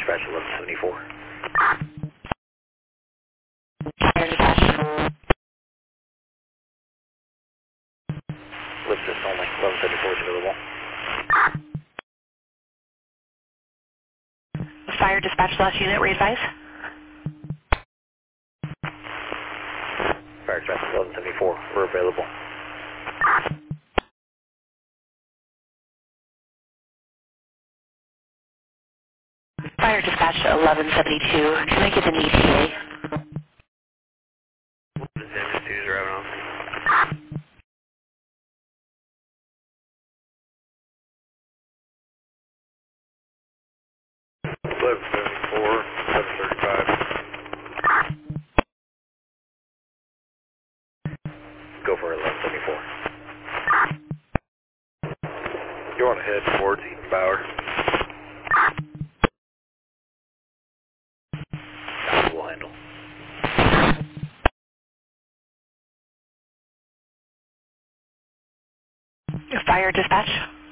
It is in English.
dispatch 1174. Fire dispatch. Lift this only, 1174 is available. Fire dispatch last unit, re-advise. Fire dispatch 1174, we're available. Fire dispatch 1172. Can I get an ETA? 1172 is driving on. 1174, 735. Go for 1174. You want to head towards Eaton Bower. We'll handle. Fire dispatch.